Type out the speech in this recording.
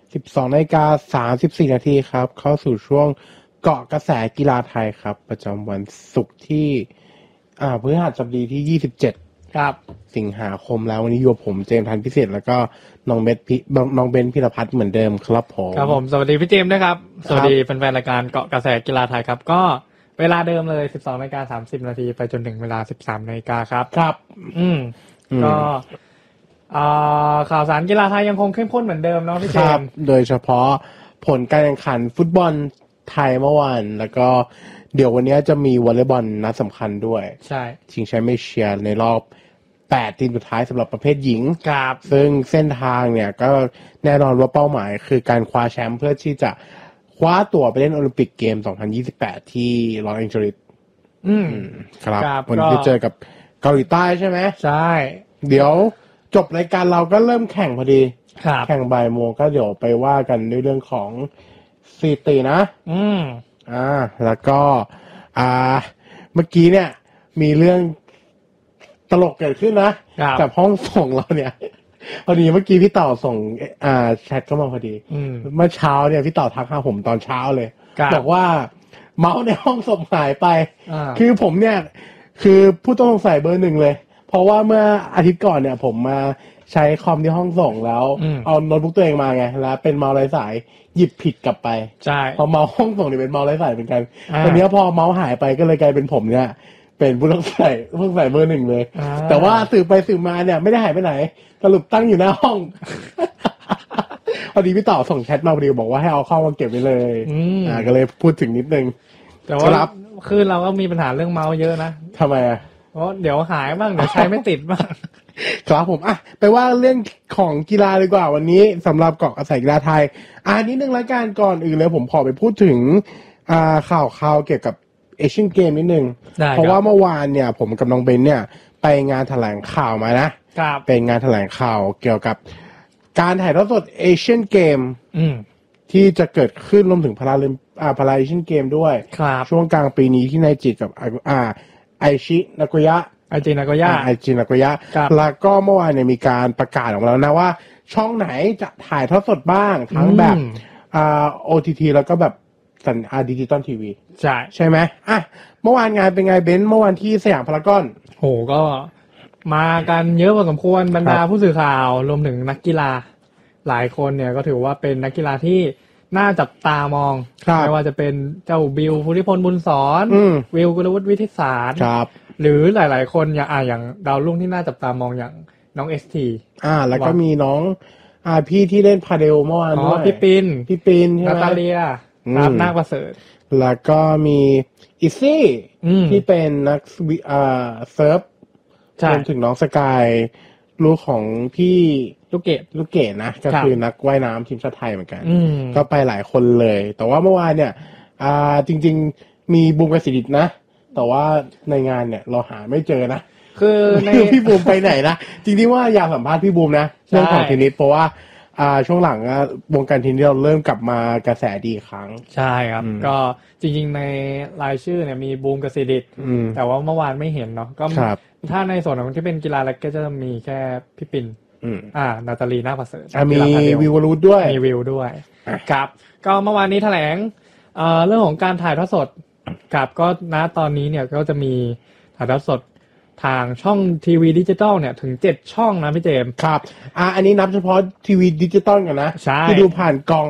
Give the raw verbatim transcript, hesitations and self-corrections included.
สิบสองนาฬิกาสามสิบสี่นาทีครับเข้าสู่ช่วงเกาะกระแสกีฬาไทยครับประจำวันศุกร์ที่อ่าพฤหัสบดีที่ยี่สิบเจ็ดครับสิงหาคมแล้ววันนี้อยู่ผมเจมส์ทันพิเศษแล้วก็น้องเบนพี่น้องเบนพิรพัฒน์เหมือนเดิมครับผมครับผมสวัสดีพี่เจมส์ด้วยครับสวัสดีแฟนๆรายการเกาะกระแสกีฬาไทยครับก็เวลาเดิมเลย สิบสองนาฬิกาสามสิบนาทีไปจนถึงเวลา สิบสามนาฬิกาครับครับอืมก็อ่าข่าวสารกีฬาไทยยังคงเข้มข้นเหมือนเดิมเนาะพี่เจมส์โดยเฉพาะผลการแข่งขันฟุตบอลไทยเมื่อวานแล้วก็เดี๋ยววันนี้จะมีวอลเลย์บอลนัดสำคัญด้วยใช่ชิงแชมป์เอเชียในรอบแปดทีมสุดท้ายสำหรับประเภทหญิงครับซึ่งเส้นทางเนี่ยก็แน่นอนว่าเป้าหมายคือการคว้าแชมป์เพื่อที่จะคว้าตั๋วไปเล่นโอลิมปิกเกมสองพันยี่สิบแปดที่ลอสแองเจลิสอืมครับวันนี้จะเจอกับเกาหลีใต้ใช่ไหมใช่เดี๋ยวจบรายการเราก็เริ่มแข่งพอดีแข่งบ่ายโมงก็เดี๋ยวไปว่ากันในเรื่องของซีตีนะอืมอ่าแล้วก็อ่าเมื่อกี้เนี่ยมีเรื่องตลกเกิดขึ้นนะกับห้องส่งเราเนี่ยพอดีเมื่อกี้พี่เต่าส่งอ่าแชทเข้ามาพอดีเมื่อเช้าเนี่ยพี่เต่าทักหาผมตอนเช้าเลยบอกว่าเมาส์ในห้องส่งหายไปคือผมเนี่ยคือผู้ต้องสงสัยเบอร์หนึ่งเลยเพราะว่าเมื่ออาทิตย์ก่อนเนี่ยผมมาใช้คอมที่ห้องส่งแล้วเอาโน้ตบุ๊กตัวเองมาไงแล้วเป็นเมาส์ไร้สายหยิบผิดกลับไปใช่พอเมาส์ห้องส่งเนี่ยเป็นเมาส์ไร้สายเหมือนกันตอนนี้พอเมาส์หายไปก็เลยกลายเป็นผมเนี่ยเป็นผู้ต้องสงสัยผู้ต้องสงสัยเบอร์หนึ่งเลยแต่ว่าสืบไปสืบมาเนี่ยไม่ได้หายไปไหนสรุปตั้งอยู่หน้าห้องพอดีพี่ต่อส่งแชทมาพอดีบอกว่าให้เอาเข้ามาเก็บไว้เลยอ่าก็เลยพูดถึงนิดนึงแต่ว่าคือเราก็มีปัญหาเรื่องเมาส์เยอะนะทำไมอ่ะเพราะเดี๋ยวหายบ้างเดี๋ยวใช้ไม่ติดบ้างครับผมอ่ะไปว่าเรื่องของกีฬาดีกว่าวันนี้สำหรับเกาะกระแสกีฬาไทยอ่านิดนึงรายการก่อนอื่นเลยผมขอไปพูดถึงอ่าข่าวข่าวเกี่ยวกับเอเชียนเกมนิดนึงเพราะว่าเมื่อวานเนี่ยผมกับน้องเบนเนี่ยไปงานแถลงข่าวมานะเป็นงานแถลงข่าวเกี่ยวกับการถ่ายทอดสดเอเชียนเกมที่จะเกิดขึ้นรวมถึงพาราลิมอ่าพาราเอเชียนเกมด้วยช่วงกลางปีนี้ที่ไนจิกับอ่าไอชินาโกยะไอจินาโกยะไอจินาโกยะแล้วก็เมื่อวานเนี่ยมีการประกาศออกมาแล้วนะว่าช่องไหนจะถ่ายทอดสดบ้างทั้งแบบอ่า โอ ที ที แล้วก็แบบสัญญาณดิจิตอลทีวีใช่ใช่ไหมอ่ะเมื่อวานงานเป็นไงเบนซ์เมื่อวานที่สยามพารากอนโหก็มากันเยอะพอสมควรบรรดาผู้สื่อข่าวรวมถึงนักกีฬาหลายคนเนี่ยก็ถือว่าเป็นนักกีฬาที่น่าจับตามองไม่ว่าจะเป็นเจ้าบิลภูริพลบุญสอนวิลกุลวุฒิวิทิศาสตร์หรือหลายๆคนอย่างอ่าอย่างดาวรุ่งที่น่าจับตามองอย่างน้อง เอส ทีอ่าแล้วก็มีน้องอ่าพี่ที่เล่นพาเดลเมื่อวานด้วยพี่ปินพี่ปินใช่ไหมนาตาเลียครับนาคประเสริฐแล้วก็มีอิซี่ที่เป็นนักอ่าเซิร์ฟรวมถึงน้องสกายลูกของพี่ลูกเกดลูกเกดนะก็คือนักว่ายน้ำทีมชาติไทยเหมือนกันก็ไปหลายคนเลยแต่ว่าเมื่อวานเนี่ยอ่าจริงๆมีบูมกสิดิษฐ์นะแต่ว่าในงานเนี่ยเราหาไม่เจอนะคือในพี่บูมไปไหนนะจริงๆว่าอยากสัมภาษณ์พี่บูมนะเรื่องของเทนนิสเพราะว่าอ่าช่วงหลังวงการเทนนิสเราเริ่มกลับมากระแสดีครั้งใช่ครับก็จริงๆในรายชื่อเนี่ยมีบูมกสิดิษฐ์แต่ว่าเมื่อวานไม่เห็นเนาะก็ถ้าในส่วนของที่เป็นกีฬาแร็กเก็ตจะมีแค่พี่ปิ่นอ่านาตาลีนาคประเสริฐมีวิวรูดด้วยมีวิวด้วยครับก็เมื่อวานนี้แถลงเอ่อเรื่องของการถ่ายทอดสดครับก็ณตอนนี้เนี่ยก็จะมีถ่ายทอดสดทางช่องทีวีดิจิตอลเนี่ยถึงเจ็ดช่องนะพี่เจมส์ครับอ่าอันนี้นับเฉพาะทีวีดิจิตอลกันนะที่ดูผ่านกล่อง